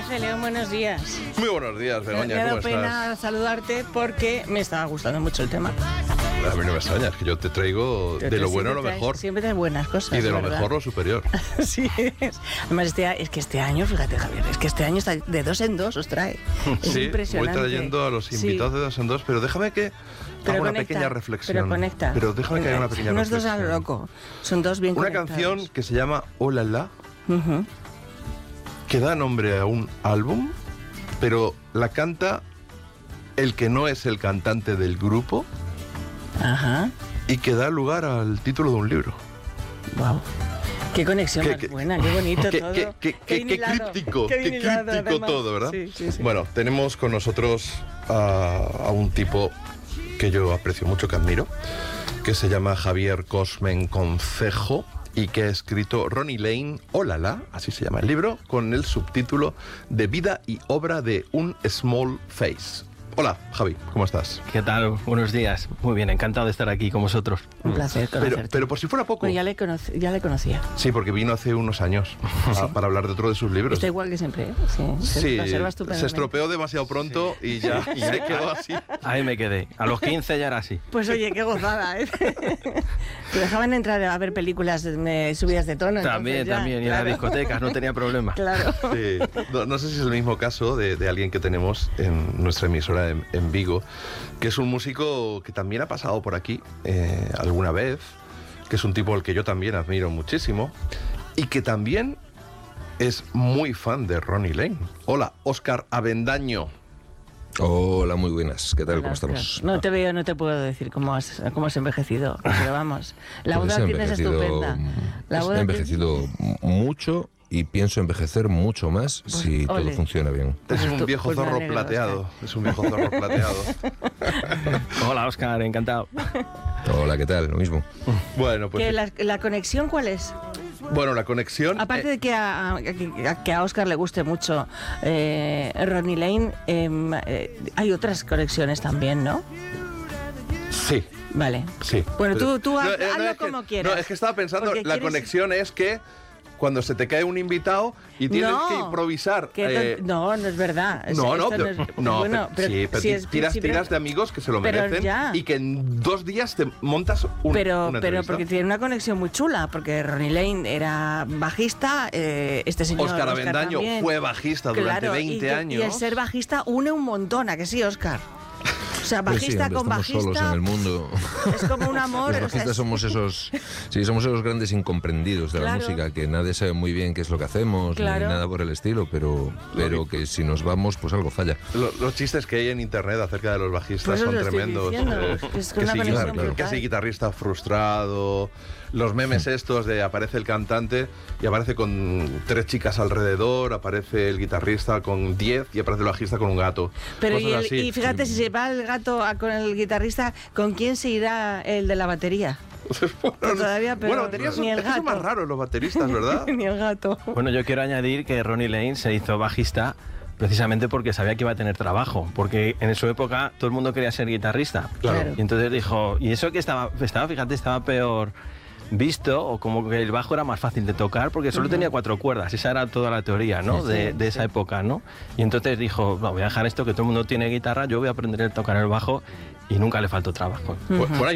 hace, León? Buenos días. Muy buenos días, Begoña, Me ha dado ¿cómo estás? pena saludarte porque me estaba gustando mucho el tema. A mí no me extraña, es que yo te traigo de lo bueno lo mejor. Siempre de buenas cosas. Y de lo ¿verdad? mejor lo superior. Sí es. Además, es que este año, fíjate, Javier, es que este año está de 2 en 2, os trae. Es Sí, impresionante. voy trayendo a los invitados de 2 en 2, pero déjame que haga una pequeña reflexión. Pero conecta. Pero déjame que haga una pequeña no es reflexión. dos a lo loco, son dos bien Una conectados. canción que se llama Oh La La, Uh-huh. que da nombre a un álbum, pero la canta el que no es el cantante del grupo Ajá. y que da lugar al título de un libro. Wow. Qué conexión más buena, qué bonito todo. Qué críptico, además. todo, ¿verdad? Sí, sí, sí. Bueno, tenemos con nosotros a un tipo que yo aprecio mucho, que admiro, que se llama Javier Cosmen Concejo y que ha escrito Ronnie Lane, Oh La La, así se llama el libro, con el subtítulo de Vida y obra de un Small Face. Hola, Javi, ¿cómo estás? ¿Qué tal? Buenos días. Muy bien, encantado de estar aquí con vosotros. Un placer conocerte. Pero por si fuera poco. Bueno, ya le conocía. Sí, porque vino hace unos años para hablar de otro de sus libros. Está igual que siempre, ¿eh? Sí, Sí, conserva se estupendamente. estropeó demasiado pronto y ya se quedó así. Ahí me quedé. A los 15 ya era así. Pues oye, qué gozada, ¿eh? Te dejaban entrar a ver películas subidas de tono. También, ya, también. Y en las discotecas, no tenía problema. Claro. Sí. No sé si es el mismo caso de alguien que tenemos en nuestra emisora en Vigo, que es un músico que también ha pasado por aquí alguna vez, que es un tipo al que yo también admiro muchísimo y que también es muy fan de Ronnie Lane. Hola, Óscar Avendaño. Hola, muy buenas. ¿Qué tal? Hola, ¿Cómo estamos? Oscar. No te veo, no te puedo decir cómo has envejecido, pero vamos, la Pues boda he tienes envejecido- estupenda. La he boda envejecido mucho y pienso envejecer mucho más si todo ole. funciona bien. Es un viejo pues me zorro alegro, plateado. Es un viejo zorro plateado. Hola, Óscar, encantado. Hola, ¿qué tal? Lo mismo. Bueno, pues ¿La conexión cuál es? bueno, la conexión. Aparte de que a Óscar le guste mucho Ronnie Lane, hay otras conexiones también, ¿no? Sí. Vale. Sí. Bueno, Pero- tú hazlo es que- como quieras. No, es que estaba pensando, Porque la quieres- conexión es que cuando se te cae un invitado y tienes No, que improvisar. no es verdad. No, Esto pero, no, bueno, sí, pero si es tiras principio- de amigos que se lo pero merecen ya. y que en 2 días te montas Pero una entrevista. porque tiene una conexión muy chula, porque Ronnie Lane era bajista, este señor Óscar Avendaño también. fue bajista durante Claro, 20 años. Y el ser bajista une un montón, ¿a que sí, Óscar? O sea, Pues sí, bajista hombre, con estamos solos en bajista el mundo. es como un amor. Los o sea, bajistas es- somos esos grandes incomprendidos de la Claro. música, que nadie sabe muy bien qué es lo que hacemos, Claro. ni nada por el estilo, pero que si nos vamos, pues algo falla. Los chistes que hay en internet acerca de los bajistas Pues eso son lo estoy tremendos. diciendo, es una conexión claro, claro. Que brutal. si guitarrista frustrado, los memes estos de aparece el cantante y aparece con 3 chicas alrededor, aparece el guitarrista con 10 y aparece el bajista con un gato. Pero Cosas así. y fíjate, si se va el gato con el guitarrista, ¿con quién se irá el de la batería? Bueno, todavía, pero bueno, baterías son, ni el es que son gato. más raros los bateristas, ¿verdad? Ni el gato. Bueno, yo quiero añadir que Ronnie Lane se hizo bajista precisamente porque sabía que iba a tener trabajo, porque en su época todo el mundo quería ser guitarrista. Claro. Y entonces dijo, y eso que estaba peor visto, o como que el bajo era más fácil de tocar porque solo tenía 4 cuerdas, esa era toda la teoría, ¿no? Sí, de esa época, ¿no? Y entonces dijo, no, voy a dejar esto, que todo el mundo tiene guitarra, yo voy a aprender a tocar el bajo, y nunca le faltó trabajo. Por ahí